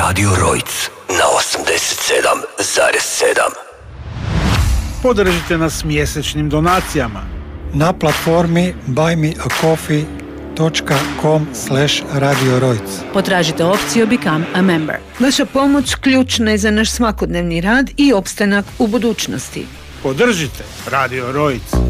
Radio Rojc na 87,7. Podržite nas mjesečnim donacijama na platformi buymeacoffee.com/Radio Rojc. Potražite opciju Become a Member. Vaša pomoć ključna je za naš svakodnevni rad i opstanak u budućnosti. Podržite Radio Rojc.